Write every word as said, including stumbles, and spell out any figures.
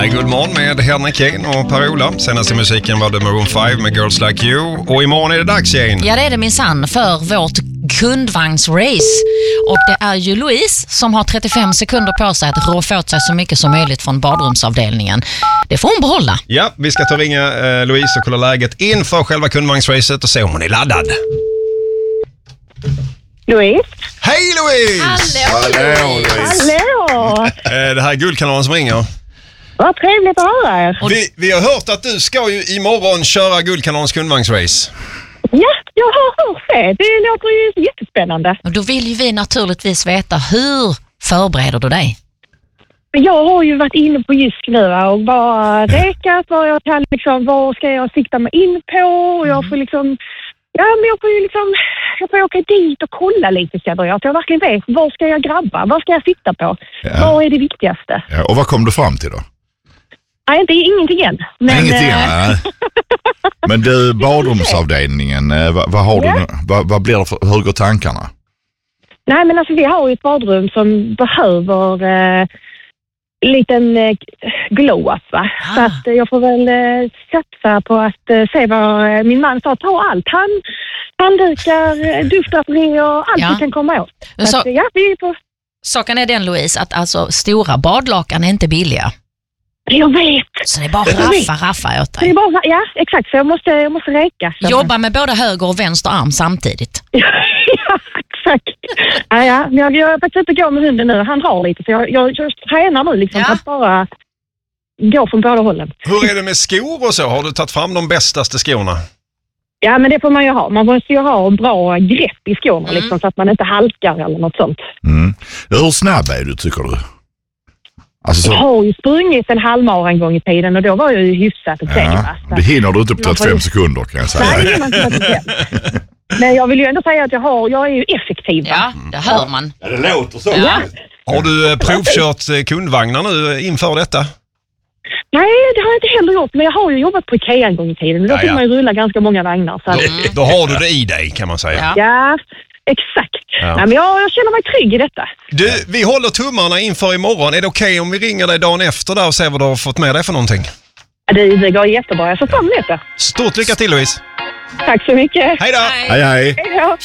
är God morgon med Henrik Jane och Per-Ola. Senaste musiken var The Maroon fem med Girls Like You. Och imorgon är det dags, Jane. Ja, det är det minsann för vårt kundvagnsrace. Och det är ju Louise som har trettiofem sekunder på sig att rå åt sig så mycket som möjligt från badrumsavdelningen. Det får hon behålla. Ja, vi ska ta ringa eh, Louise och kolla läget inför själva kundvagnsracet och se om hon är laddad. Louise? Hej Louise! Hallå! Hallå Louise! Hallå! Eh, det här är Guldkanalen som ringer. Vad trevligt att höra er. Vi, vi har hört att du ska ju imorgon köra Guldkanalens kundvagnsrace. Ja, jag har hört det. Det låter ju jättespännande. Och då vill ju vi naturligtvis veta, hur förbereder du dig? Jag har ju varit inne på Jysk nu och bara räkat vad jag kan, liksom, vad ska jag sikta mig in på, och jag får liksom, ja men jag får ju liksom, jag får åka dit och kolla lite så att jag verkligen vet, vad ska jag grabba, vad ska jag sikta på, ja. Vad är det viktigaste? Ja, och vad kom du fram till då? Nej, inte ingenting än. Men, ingenting äh... än? Men du, badrumsavdelningen, vad, vad har ja. du, vad, vad blir det för, hur går tankarna? Nej men alltså vi har ju ett badrum som behöver eh, liten eh, glow-up va. Ah. Så att eh, jag får väl eh, satsa på att eh, se vad eh, min man sa, ta allt. Han, handdukar, duftdraperier, allt ja. vi kan komma åt. Så, så att, ja, vi är på... Saken är den Louise, att alltså stora badlakan är inte billiga. Jag vet. Så det är bara raffa, raffa åt dig. Det är bara, ja, exakt. Så jag måste, jag måste räka. Så. Jobba med både höger och vänster arm samtidigt. ja, exakt. Ja, ja. Jag, jag är faktiskt inte gå med hunden nu. Han har lite. Så jag, jag, jag tränar nu liksom ja. att bara gå från båda hållen. Hur är det med skor och så? Har du tagit fram de bästaste skorna? Ja, men det får man ju ha. Man måste ju ha bra grepp i skorna mm. liksom, så att man inte halkar eller något sånt. Mm. Hur snabb är du, tycker du? Alltså så... Jag har ju sprungit en halvmara en gång i tiden och då var jag ju hyfsat och ja, det hinner du inte på trettiofem sekunder kan jag säga. Nej, det hinner inte på trettiofem. Men jag vill ju ändå säga att jag, har, jag är ju effektiv. Ja, det hör man. Ja, det låter så. Ja. Har du provkört kundvagnar nu inför detta? Nej, det har jag inte heller gjort. Men jag har ju jobbat på Ikea en gång i tiden. Då ja, fick ja. man ju rulla ganska många vagnar. Så. Då, då har du det i dig kan man säga. Ja, ja exakt. Ja. Nej, men jag, jag känner mig trygg i detta. Du, vi håller tummarna inför imorgon. Är det okej okay om vi ringer dig dagen efter där och ser vad du har fått med dig för någonting? Ja, det, det går jättebra. Jag ser fram emot det. Stort lycka till Louise. Tack så mycket. Hej då. Hej hej. Hej då.